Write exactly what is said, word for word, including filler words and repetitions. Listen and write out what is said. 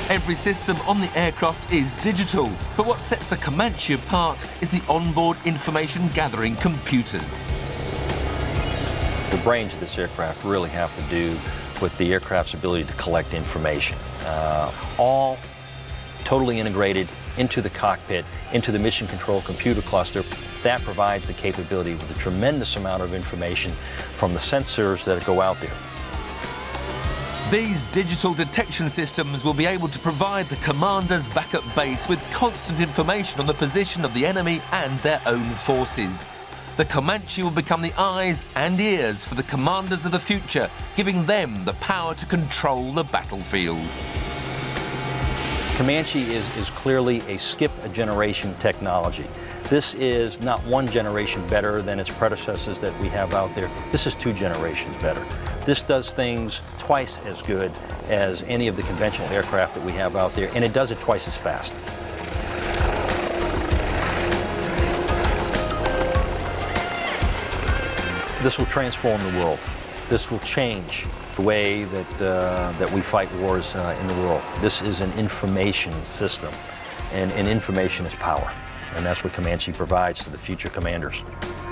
Every system on the aircraft is digital, but what sets the Comanche apart is the onboard information gathering computers. The brains of this aircraft really have to do with the aircraft's ability to collect information. Uh, all totally integrated into the cockpit, into the mission control computer cluster. That provides the capability with a tremendous amount of information from the sensors that go out there. These digital detection systems will be able to provide the commanders back at base with constant information on the position of the enemy and their own forces. The Comanche will become the eyes and ears for the commanders of the future, giving them the power to control the battlefield. Comanche is, is clearly a skip-a-generation technology. This is not one generation better than its predecessors that we have out there. This is two generations better. This does things twice as good as any of the conventional aircraft that we have out there, and it does it twice as fast. This will transform the world. This will change the way that, uh, that we fight wars uh, in the world. This is an information system, and, and information is power. And that's what Comanche provides to the future commanders.